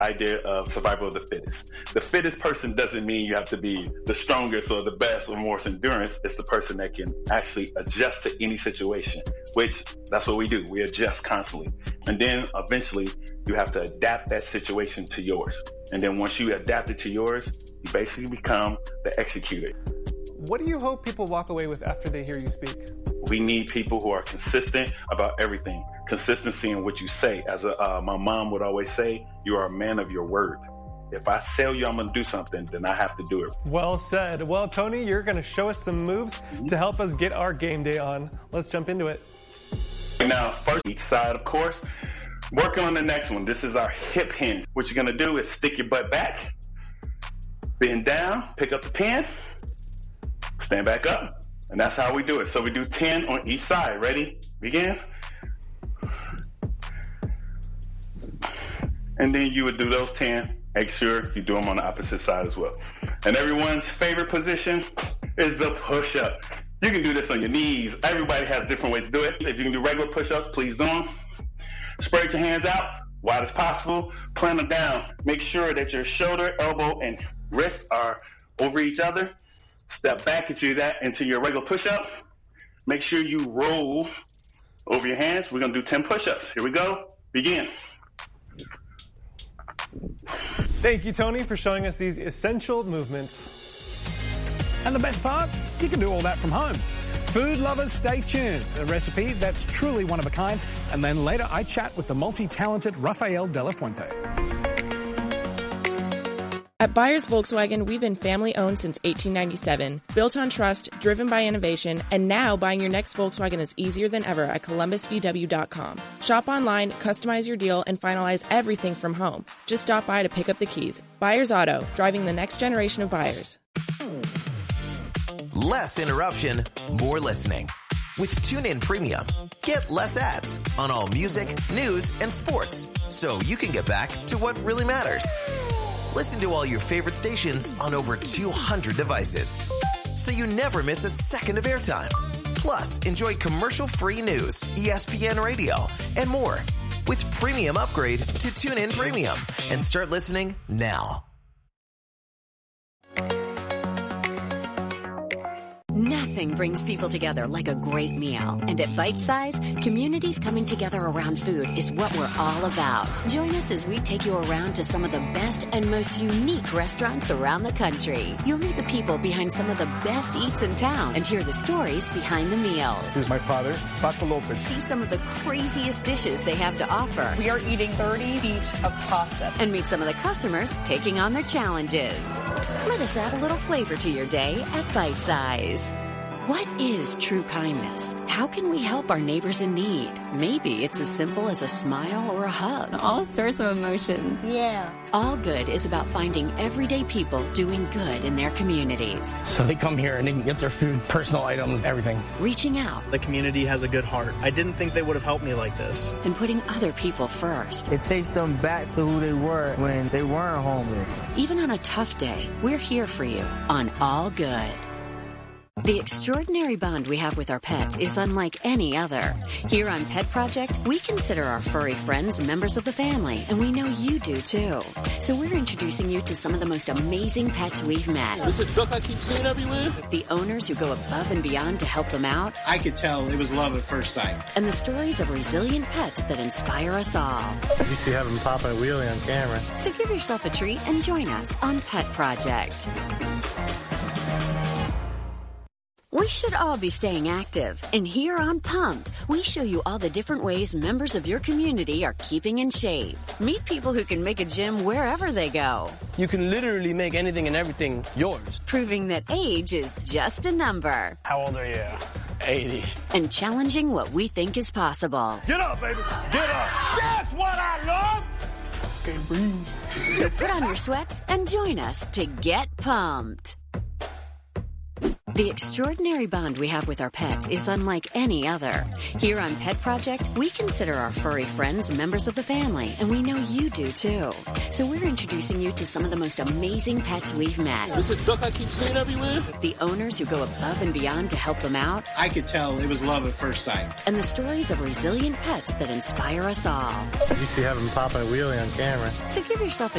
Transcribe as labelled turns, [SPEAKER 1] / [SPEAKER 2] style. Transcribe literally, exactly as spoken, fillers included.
[SPEAKER 1] idea of survival of the fittest. The fittest person doesn't mean you have to be the strongest or the best or most endurance. It's the person that can actually adjust to any situation, which that's what we do. We adjust constantly. And then eventually you have to adapt that situation to yours. And then once you adapt it to yours, you basically become the executor.
[SPEAKER 2] What do you hope people walk away with after they hear you speak?
[SPEAKER 1] We need people who are consistent about everything. Consistency in what you say. As a, uh, my mom would always say, you are a man of your word. If I tell you I'm going to do something, then I have to do it.
[SPEAKER 2] Well said. Well, Tony, you're going to show us some moves mm-hmm. to help us get our game day on. Let's jump into it.
[SPEAKER 1] Now, first, each side, of course. Working on the next one. This is our hip hinge. What you're going to do is stick your butt back, bend down, pick up the pen, stand back up. And that's how we do it. So we do ten on each side. Ready? Begin. And then you would do those ten. Make sure you do them on the opposite side as well. And everyone's favorite position is the push-up. You can do this on your knees. Everybody has different ways to do it. If you can do regular push-ups, please do them. Spread your hands out wide as possible. Plant them down. Make sure that your shoulder, elbow, and wrist are over each other. Step back into that into your regular push-up. Make sure you roll over your hands. We're going to do ten push-ups. Here we go. Begin.
[SPEAKER 2] Thank you, Tony, for showing us these essential movements.
[SPEAKER 3] And the best part, you can do all that from home. Food lovers, stay tuned. A recipe that's truly one of a kind. And then later I chat with the multi-talented Rafael de la Fuente.
[SPEAKER 4] At Byers Volkswagen, we've been family-owned since eighteen ninety-seven, built on trust, driven by innovation, and now buying your next Volkswagen is easier than ever at Columbus V W dot com. Shop online, customize your deal, and finalize everything from home. Just stop by to pick up the keys. Byers Auto, driving the next generation of buyers.
[SPEAKER 5] Less interruption, more listening. With TuneIn Premium, get less ads on all music, news, and sports, so you can get back to what really matters. Listen to all your favorite stations on over two hundred devices, so you never miss a second of airtime. Plus, enjoy commercial-free news, E S P N Radio, and more with Premium Upgrade to TuneIn Premium and start listening now.
[SPEAKER 6] Nothing brings people together like a great meal. And at Bite Size, communities coming together around food is what we're all about. Join us as we take you around to some of the best and most unique restaurants around the country. You'll meet the people behind some of the best eats in town and hear the stories behind the meals.
[SPEAKER 7] Here's my father, Paco Lopez.
[SPEAKER 6] See some of the craziest dishes they have to offer.
[SPEAKER 8] We are eating thirty feet of pasta.
[SPEAKER 6] And meet some of the customers taking on their challenges. Let us add a little flavor to your day at Bite Size. What is true kindness? How can we help our neighbors in need? Maybe it's as simple as a smile or a hug.
[SPEAKER 9] All sorts of emotions.
[SPEAKER 6] Yeah. All Good is about finding everyday people doing good in their communities.
[SPEAKER 10] So they come here and they can get their food, personal items, everything.
[SPEAKER 6] Reaching out.
[SPEAKER 11] The community has a good heart. I didn't think they would have helped me like this.
[SPEAKER 6] And putting other people first.
[SPEAKER 12] It takes them back to who they were when they weren't homeless.
[SPEAKER 6] Even on a tough day, we're here for you on All Good. The extraordinary bond we have with our pets is unlike any other. Here on Pet Project, we consider our furry friends members of the family, and we know you do too. So we're introducing you to some of the most amazing pets we've met.
[SPEAKER 13] This is a duck I keep seeing everywhere.
[SPEAKER 6] The owners who go above and beyond to help them out.
[SPEAKER 14] I could tell it was love at first sight.
[SPEAKER 6] And the stories of resilient pets that inspire us all.
[SPEAKER 15] You used to have them popping a wheelie on camera.
[SPEAKER 6] So give yourself a treat and join us on Pet Project. We should all be staying active. And here on Pumped, we show you all the different ways members of your community are keeping in shape. Meet people who can make a gym wherever they go.
[SPEAKER 10] You can literally make anything and everything yours.
[SPEAKER 6] Proving that age is just a number.
[SPEAKER 10] How old are you? eighty.
[SPEAKER 6] And challenging what we think is possible.
[SPEAKER 16] Get up, baby. Get up. That's what I love.
[SPEAKER 10] Can't breathe.
[SPEAKER 6] So put on your sweats and join us to get pumped. The extraordinary bond we have with our pets is unlike any other. Here on Pet Project, we consider our furry friends members of the family, and we know you do too. So we're introducing you to some of the most amazing pets we've met.
[SPEAKER 7] This is a duck I keep seeing everywhere?
[SPEAKER 6] The owners who go above and beyond to help them out.
[SPEAKER 14] I could tell it was love at first sight.
[SPEAKER 6] And the stories of resilient pets that inspire us all.
[SPEAKER 15] You used to have them popping a wheelie on camera.
[SPEAKER 6] So give yourself a